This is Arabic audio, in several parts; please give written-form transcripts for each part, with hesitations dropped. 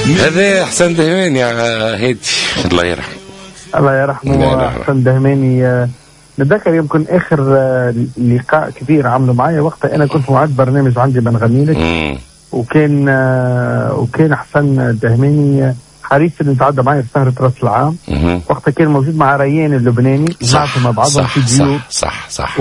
هذا حسن دهماني يا هادي، الله يرحمه. الله يرحمه حسن دهماني. نتذكر يمكن اخر لقاء كبير عملوا معايا وقتها انا كنت معد برنامج عندي بنغني لك، وكان حسن دهماني حريص انه يتعدى معي في سهرة راس العام. وقتها كان موجود مع ريان اللبناني، جمعتهم مع بعضهم في ديوب. صح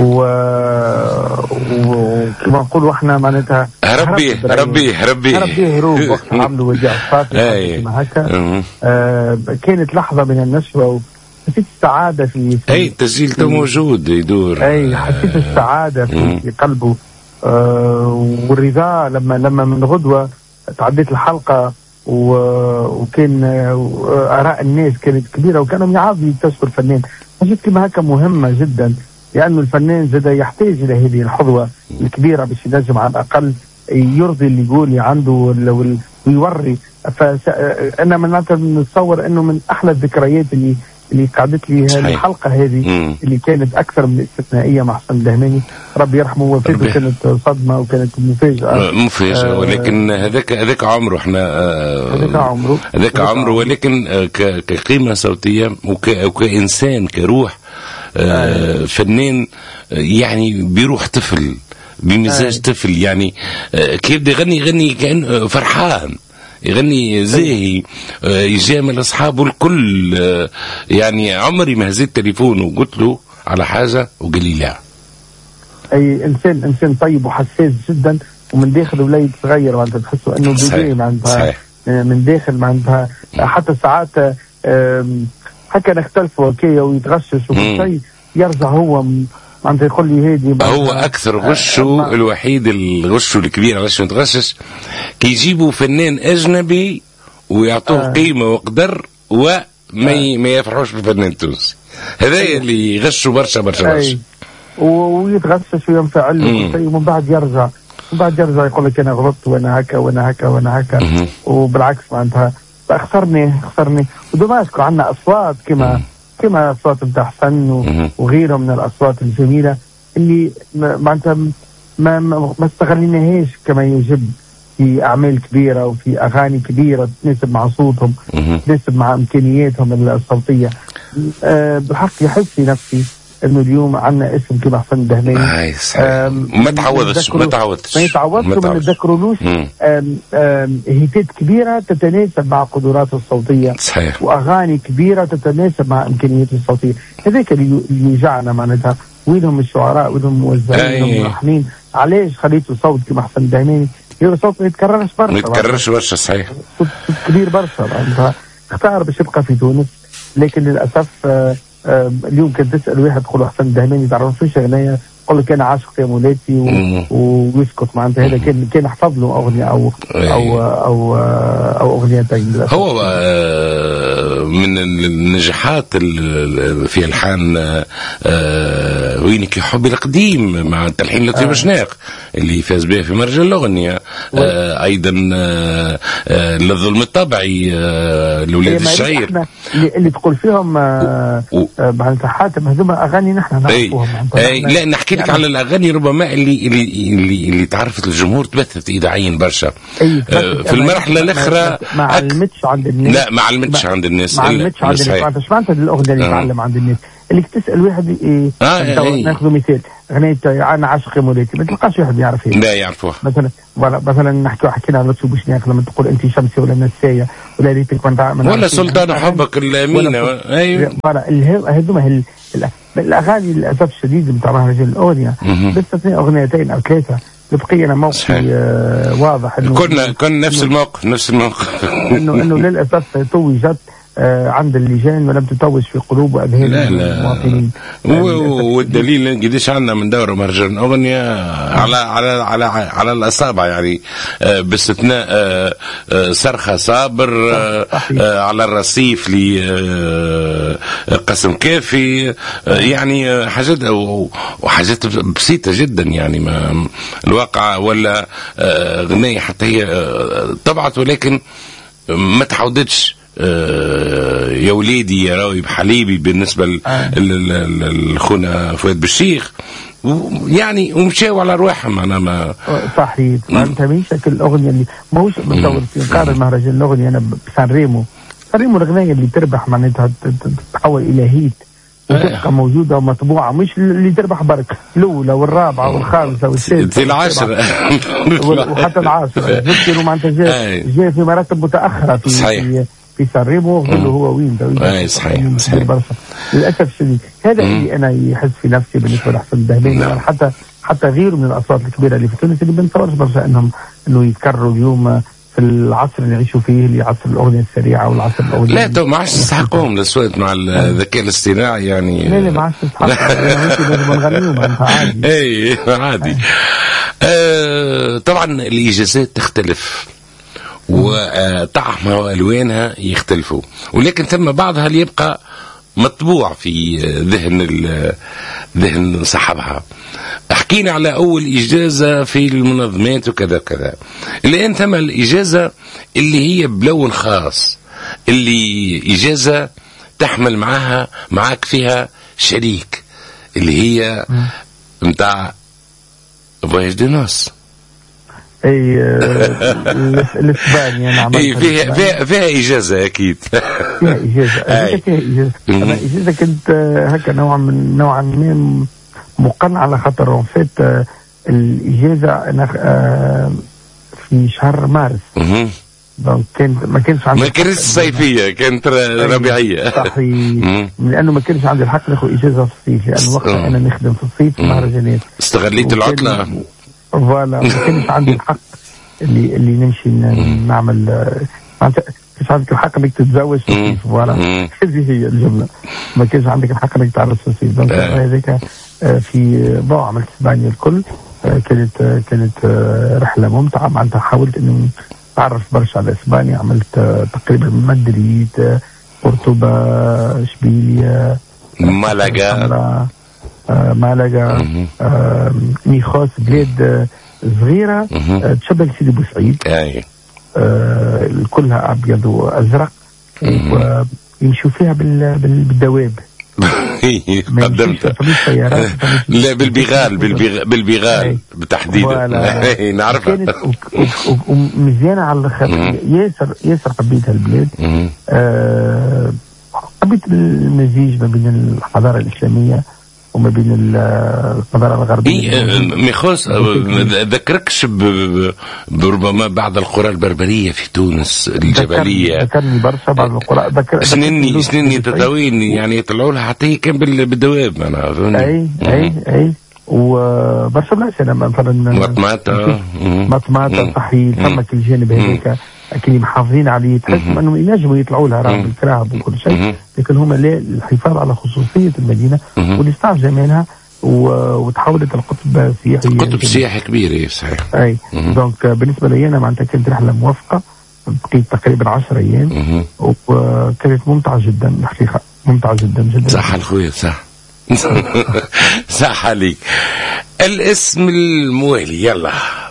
وكما نقولوا احنا معناتها ربي هروب وقت عملوا وديع الصافي كما هكا. كانت لحظة من النشوة حسيت السعادة في تسجيل موجود يدور. حسيت السعادة في قلبه والرضا لما من غدوة تعديت الحلقة وكان آراء الناس كانت كبيرة وكانوا يعاودوا يكتشفوا الفنان. حسيت كما هكا مهمة جدا، لأنه الفنان زاد يحتاج إلى هذه الحظوة الكبيرة باش ينجم على الأقل يرضي اللي يقول اللي عنده ويوري. فأنا معناتها نتصور أنه من أحلى الذكريات اللي قعدت لي هذه الحلقة هذه اللي كانت أكثر من استثنائية مع حسن دهماني، ربي يرحمه. وفاته كانت صدمة وكانت مفاجأة ولكن هذاك عمره احنا هذاك عمره ولكن كقيمة صوتية وكإنسان كروح فنان، يعني بيروح طفل بمزاج طفل، يعني كيف بده يغني كأنه فرحان، يغني زاهي، يجامل أصحابه الكل. يعني عمري ما هزيت تليفون وقلت له على حاجة وقال لي لا. أي إنسان طيب وحساس جدا، ومن داخل ولا يتغير، وأنت تحسه إنه بداية معناتها من داخل معناتها. حتى ساعات هكا نختلف وكيا ويتغشش وكل يرجع هو معناتها يقول لي هادي. هو أكثر غشه الوحيد، الغش الكبير علاش نتغشش كي يجيبوا فنان أجنبي ويعطوه قيمة وقدر وما يفرحوش بالفنان التونسي. هذا اللي يغشوا برشا ويتغشش وينفعل ومن بعد يرجع يقول لك أنا غلطت وأنا هكا وبالعكس معناتها خسرني. ودمشق عندنا أصوات كما أصوات متاع حسن وغيره من الأصوات الجميلة اللي معناتها ما استغليناهاش كما يجب في أعمال كبيرة وفي أغاني كبيرة تناسب مع صوتهم، تناسب مع إمكانياتهم الصوتية. بالحق يحس في نفسي إنه اليوم عندنا اسم كما حسن دهماني ما تعودش ما نتذكرولوش هيتات كبيرة تتناسب مع قدراته الصوتية، صحيح. وأغاني كبيرة تتناسب مع إمكانياته الصوتية. هذاك اللي يوجعنا معناتها. وينهم الشعراء، وينهم الموزعين، وينهم الملحنين؟ علاش خليتوا صوت كما حسن دهماني؟ هو صوت ما يتكررش برشا، صحيح، صوت كبير برشا. معناتها اختار باش يبقى في تونس، لكن للأسف اليوم كنت تسأل واحد تقول له حسن دهماني تعرفوش أغنية، يقول لك أنا عاشق يا مولاتي ويسكت. معناتها هذا كان حفظ له أغنية أو أغنيتين. هو من النجاحات في ألحان وينك يا حبي القديم مع التلحين لطفي بشناق اللي فاز بها في مهرجان الأغنية. أيضا للظلم الطبعي لولاد الشعير اللي تقول فيهم معناتها حاتم هذوما أغاني نحن نعرفوهم. لا نحكي لك على الأغاني ربما اللي تعرفت الجمهور تبثت إذاعيا برشا في المرحلة الأخرى ما علمتش عند الناس. لا ما علمتش عند الناس. ايش معناتها الأغنية اللي تعلم عند الناس؟ اللي تسأل واحد ناخذ مثال أغنية أنا عاشق يا مولاتي، ما تلقاش واحد يعرف هي. لا يعرفوها. مثلا حكينا على لطفي بوشناق لما تقول أنت شمسي ولا نساية ولا ريتك ولا سلطان حبك الأمينة. أيوة. هذوما الأغاني للأسف الشديد بتاع مهرجان الأغنية باستثناء أغنيتين أو ثلاثة بقي أنا موقفي واضح إنه كنا نفس الموقف إنه للأسف توجت عند اللجان ولم تتوج في قلوب وأذهان المواطنين. والدليل قديش عندنا من دورة مهرجان أغنية على الأصابع، يعني باستثناء صرخة صابر على الرصيف لقسم كافي، يعني حاجات بسيطة جدا، يعني ما الواقع ولا غنية حتى هي طبعت ولكن ما تعودتش يا وليدي يا راوي بحليبي بالنسبة للخونا فؤاد بالشيخ. يعني ومشاو على رواحهم. انا ما صحيح. فهمت مش الاغنيه اللي ماهوش متصور في قارة المهرجان. الاغنيه انا بسان ريمو الاغنيه اللي تربح معناتها تتحول الى هيت وتبقى موجوده ومطبوعه، مش اللي تربح برك الاولى والرابعه والخامسه والسادسه العاشره وحتى العاشره. ذكروا معناتها جاي في مراتب متاخره في سانريمو هو وين صحيح للاسف الشديد. هذا اللي انا يحس في نفسي بالنسبه لحسن الذهباني. حتى غيره من الاصوات الكبيره اللي في تونس اللي بنتصورش برشا انه يتكرروا اليوم في العصر اللي نعيشوا فيه، اللي عصر الاغنيه السريعه والعصر الاغنيه. لا تو ما عادش يستحقوهم الاصوات مع الذكاء الاصطناعي يعني. لا ما عادش يستحقهم. ممكن نغنيهم انت عادي. اي عادي. طبعا الاجازات تختلف وطعمها والوانها يختلفوا، ولكن ثم بعضها اللي يبقى مطبوع في ذهن صاحبها. حكينا على أول إجازة في المنظمات وكذا كذا. الآن ثم الإجازة اللي هي بلون خاص، اللي إجازة تحمل معاك فيها شريك، اللي هي متاع فواياج دي نوس. اي الاسبانيا. نعم. فيها اجازه اكيد. فيها اجازه. انا اجازه كنت هكا نوعا ما مقنع على خاطر فات الاجازه انا في شهر مارس. دونك ما كانش عندي صيفيه، كانت ربيعيه. صحيح. لانه ما كانش عندي الحق ناخذ اجازه في الصيف، لانه وقتها انا نخدم في الصيف في مهرجانات. استغليت العطله. فوالا ما كانش عندي الحق اللي نمشي نعمل. ما كانش عندك الحق انك تتزوج في الصيف. فوالا هذه هي الجمله. ما كانش عندك الحق انك تعرس في الصيف. دونك هذاك في ضوء عملت اسبانيا الكل. كانت رحله ممتعه. معناتها حاولت انه اتعرف برشا على اسبانيا. عملت تقريبا مدريد، قرطبه، اشبيليه، مالاغا، ميخوس، بلاد صغيرة تشبه سيدي بوسعيد. كلها أبيض وأزرق ويمشوا فيها بالدواب. قدمت لا بالبغال بالتحديد. نعرفها. ومزيانة على الآخر. ياسر حبيت هالبلاد. حبيت المزيج ما بين الحضارة الإسلامية وما بين الحضارة الغربية. ميخوس ذكركش بربما بعض القرى البربرية في تونس الجبلية؟ ذكرني برشا بعض القرى. سنيني تطاوين يعني يطلعوا لها حتى هي كان بالدواب. أنا أي وبرشا بلاش. أنا مثلا مطماطة صحيح. ثم الجانب هذاك اللي محافظين عليه. تحس انهم ينجموا يطلعوا لها رغم الكراهب وكل شيء، لكن هم للحفاظ على خصوصيه المدينه والاستعفاء جمالها. وتحولت القطب سياحي. قطب سياحي كبير. صحيح. اي دونك بالنسبه لي انا معناتها كانت رحله موفقه. بقيت تقريبا 10 ايام وكانت ممتعه جدا الحقيقه. ممتعه جدا. صح الخويا صح. صح عليك. الاسم الموالي يلا.